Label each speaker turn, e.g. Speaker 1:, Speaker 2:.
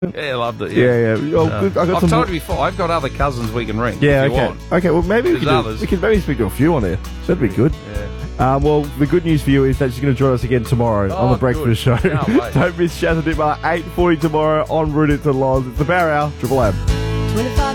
Speaker 1: Yeah, loved it.
Speaker 2: Yeah. Oh, good.
Speaker 1: I've told you before, I've got other cousins we can ring.
Speaker 2: Yeah,
Speaker 1: if you
Speaker 2: okay.
Speaker 1: want.
Speaker 2: Okay, well, maybe we
Speaker 1: There's
Speaker 2: can maybe speak to a few on here. That'd be good.
Speaker 1: Yeah.
Speaker 2: Well, the good news for you is that she's going to join us again tomorrow on the Breakfast Show.
Speaker 1: Can't wait.
Speaker 2: Don't miss Shaz and Dimar, 8:40 tomorrow on Route to Loz. It's the Power Hour, Triple M.